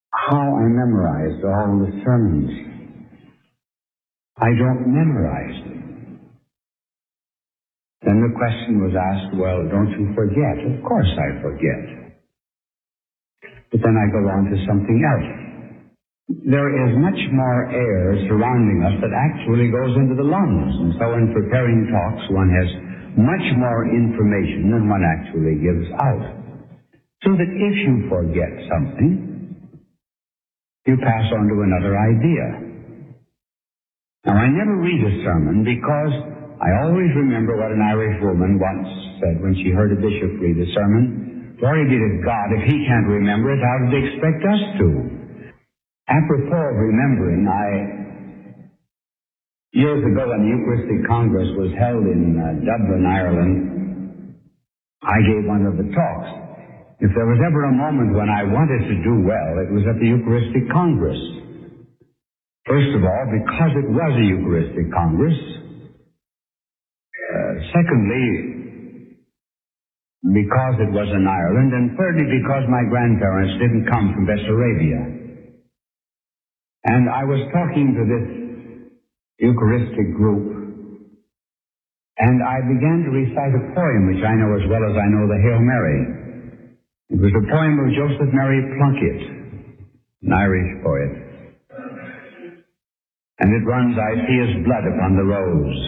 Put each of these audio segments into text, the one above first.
how I memorized all the sermons. I don't memorize them. Then the question was asked, well, don't you forget? Of course I forget. But then I go on to something else. There is much more air surrounding us that actually goes into the lungs. And so in preparing talks, one has much more information than one actually gives out. So that if you forget something, you pass on to another idea. Now, I never read a sermon because I always remember what an Irish woman once said when she heard a bishop read a sermon. Glory be to God, if he can't remember it, how did he expect us to? Apropos of remembering, years ago when the Eucharistic Congress was held in Dublin, Ireland, I gave one of the talks. If there was ever a moment when I wanted to do well, it was at the Eucharistic Congress. First of all, because it was a Eucharistic Congress. Secondly, because it was in Ireland. And thirdly, because my grandparents didn't come from Bessarabia. And I was talking to this Eucharistic group, and I began to recite a poem which I know as well as I know the Hail Mary. It was a poem of Joseph Mary Plunkett, an Irish poet. And it runs, I see his blood upon the rose,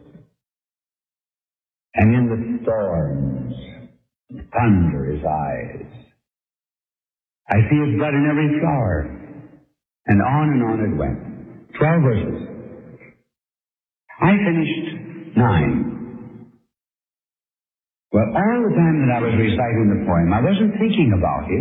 and in the storms, thunder his eyes. I see his blood in every flower, and on it went. 12 verses. I finished 9. Well, all the time that I was reciting the poem, I wasn't thinking about it.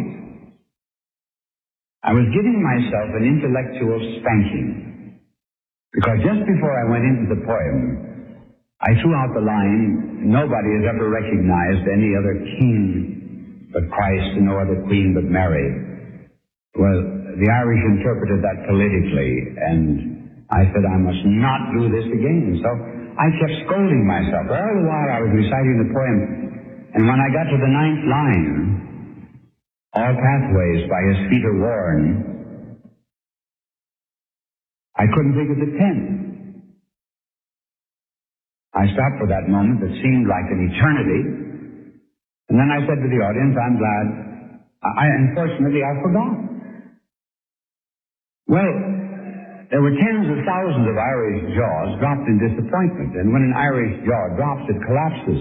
I was giving myself an intellectual spanking. Because just before I went into the poem, I threw out the line, nobody has ever recognized any other king but Christ and no other queen but Mary. Well, the Irish interpreted that politically, and I said I must not do this again. So I kept scolding myself all the while I was reciting the poem. And when I got to the 9th line, all pathways by his feet are worn, I couldn't think of the 10th. I stopped for that moment that seemed like an eternity. And then I said to the audience, I'm glad. Unfortunately, I forgot. Well, there were tens of thousands of Irish jaws dropped in disappointment. And when an Irish jaw drops, it collapses.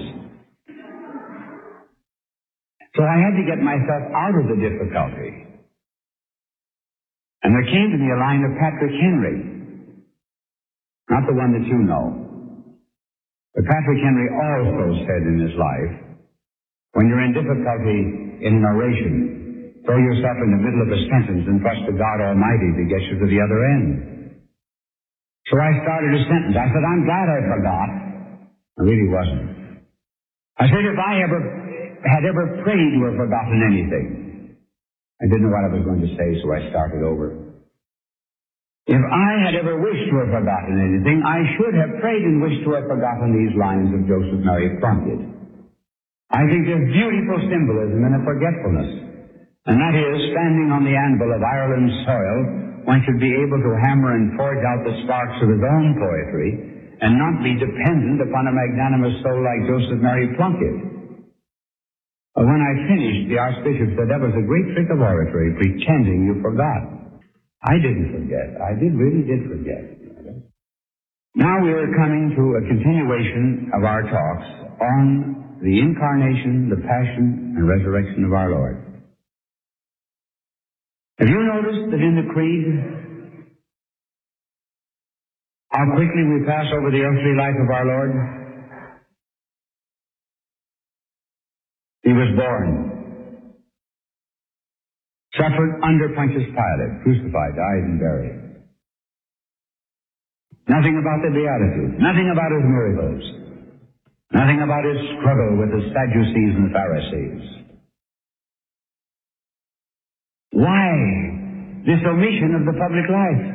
So I had to get myself out of the difficulty. And there came to me a line of Patrick Henry. Not the one that you know. But Patrick Henry also said in his life, when you're in difficulty in an oration, throw yourself in the middle of a sentence and trust to God Almighty to get you to the other end. So I started a sentence. I said, I'm glad I forgot. I really wasn't. I said, if I had ever prayed to have forgotten anything. I didn't know what I was going to say, so I started over. If I had ever wished to have forgotten anything, I should have prayed and wished to have forgotten these lines of Joseph Mary Plunkett. I think there's beautiful symbolism in a forgetfulness, and that is, standing on the anvil of Ireland's soil, one should be able to hammer and forge out the sparks of his own poetry and not be dependent upon a magnanimous soul like Joseph Mary Plunkett. When I finished, the Archbishop said that was a great trick of oratory, pretending you forgot. I didn't forget. I really did forget. Now we are coming to a continuation of our talks on the incarnation, the passion, and resurrection of our Lord. Have you noticed that in the Creed, how quickly we pass over the earthly life of our Lord? He was born, suffered under Pontius Pilate, crucified, died, and buried. Nothing about the Beatitudes, nothing about his miracles, nothing about his struggle with the Sadducees and Pharisees. Why this omission of the public life?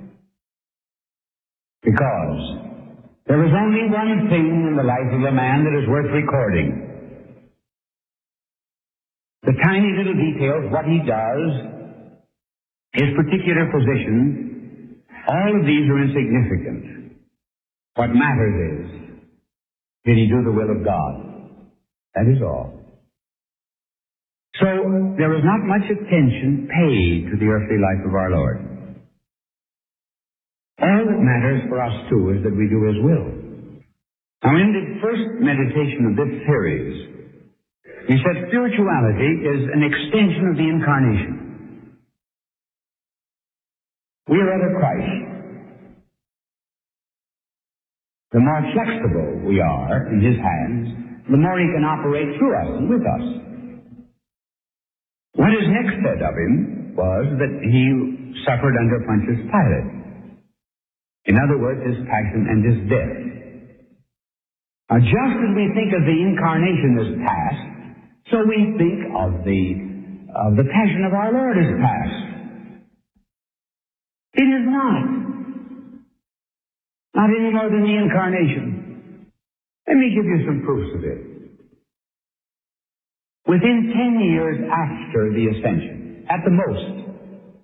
Because there is only one thing in the life of a man that is worth recording. The tiny little details, what he does, his particular position, all of these are insignificant. What matters is, did he do the will of God? That is all. So there is not much attention paid to the earthly life of our Lord. All that matters for us, too, is that we do His will. Now, in the first meditation of this series, we said spirituality is an extension of the incarnation. We are other Christ. The more flexible we are in His hands, the more He can operate through us and with us. What is next said of Him was that He suffered under Pontius Pilate. In other words, His passion and His death. Now, just as we think of the incarnation as past, so we think of the passion of our Lord as past. It is not. Not any more than the incarnation. Let me give you some proofs of it. Within 10 years after the ascension, at the most,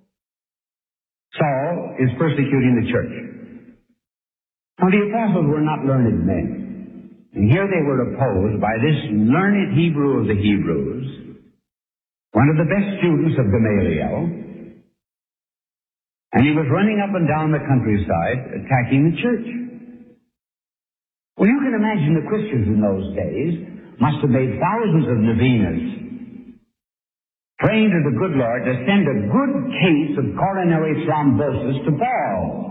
Saul is persecuting the church. Now, the apostles were not learned men. And here they were opposed by this learned Hebrew of the Hebrews, one of the best students of Gamaliel, and he was running up and down the countryside attacking the church. Well, you can imagine the Christians in those days must have made thousands of novenas, praying to the good Lord to send a good case of coronary thrombosis to Paul.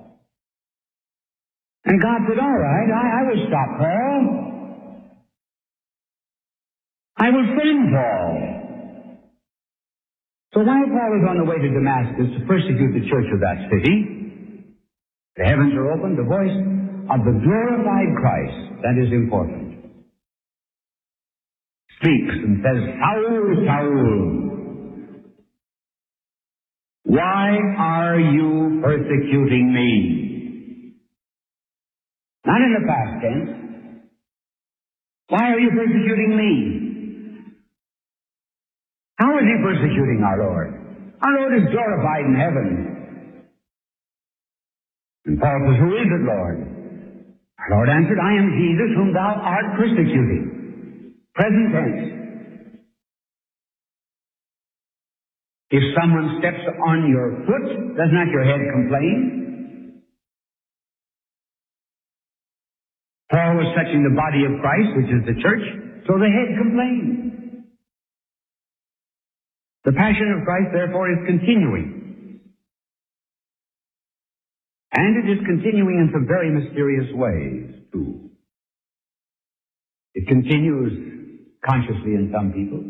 And God said, all right, I will stop Paul. I will send Paul. So while Paul is on the way to Damascus to persecute the church of that city, the heavens are opened, the voice of the glorified Christ, that is important, speaks and says, Saul, Saul, why are you persecuting me? Not in the past tense. Why are you persecuting me? How is He persecuting our Lord? Our Lord is glorified in heaven. And Paul says, who is it, Lord? Our Lord answered, I am Jesus whom thou art persecuting. Present tense. If someone steps on your foot, does not your head complain? Paul was touching the body of Christ, which is the church, so the head complained. The passion of Christ, therefore, is continuing. And it is continuing in some very mysterious ways, too. It continues consciously in some people.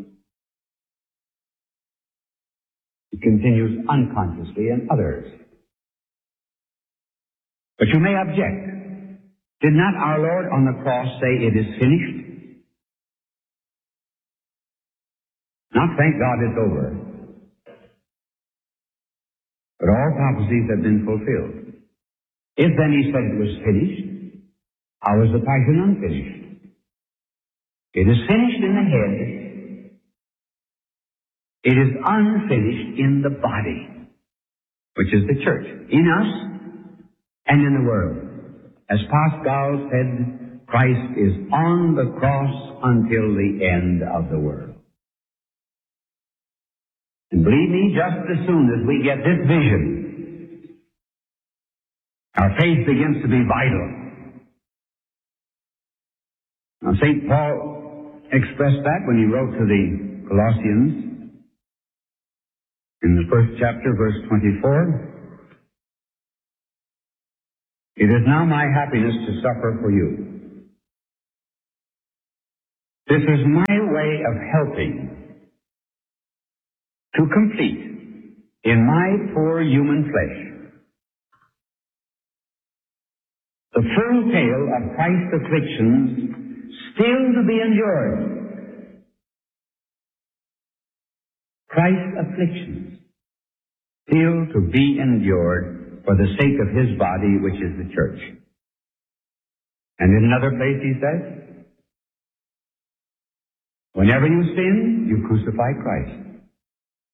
It continues unconsciously in others. But you may object. Did not our Lord on the cross say, it is finished? Not thank God it's over. But all prophecies have been fulfilled. If then He said it was finished, how is the passion unfinished? It is finished in the head. It is unfinished in the body, which is the church, in us and in the world. As Pascal said, Christ is on the cross until the end of the world. And believe me, just as soon as we get this vision, our faith begins to be vital. Now, St. Paul expressed that when he wrote to the Colossians in the first chapter, verse 24. It is now my happiness to suffer for you. This is my way of helping to complete in my poor human flesh the full tale of Christ's afflictions still to be endured. Christ's afflictions still to be endured for the sake of His body, which is the church. And in another place he says, whenever you sin, you crucify Christ.